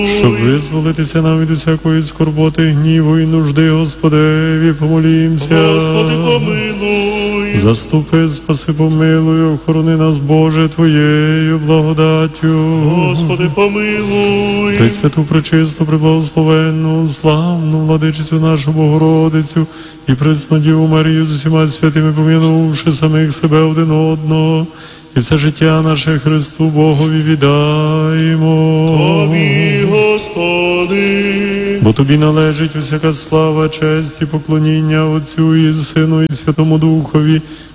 Щоб визволитися нам від усякої скорботи, гніву і нужди, Господеві, помолімся. Господи, помилуй. Заступи, спаси, помилуй, охорони нас, Боже, Твоєю благодаттю. Господи, помилуй. Пресвяту, пречисту, преблагословенну, славну владичицю нашу Богородицю і пресну Діву Марію з усіма святими, пом'янувши самих себе один одного, і все життя наше Христу Богові віддаємо. Тобі, Господи. Бо Тобі належить усяка слава, честь і поклоніння Отцю і Сину і Святому Духові,